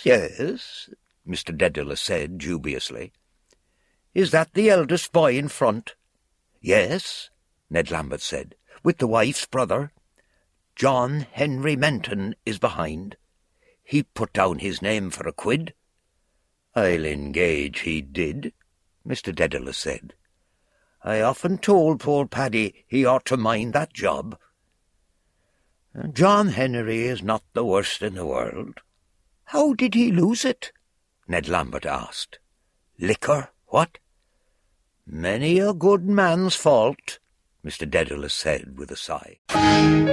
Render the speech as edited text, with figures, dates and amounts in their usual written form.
Yes, Mr. Dedalus said dubiously. Is that the eldest boy in front? Yes, Ned Lambert said, with the wife's brother. John Henry Menton is behind. He put down his name for a quid. I'll engage he did, Mr. Dedalus said. I often told poor Paddy he ought to mind that job. John Henry is not the worst in the world. How did he lose it? Ned Lambert asked. Liquor, what? Many a good man's fault, Mr. Dedalus said with a sigh.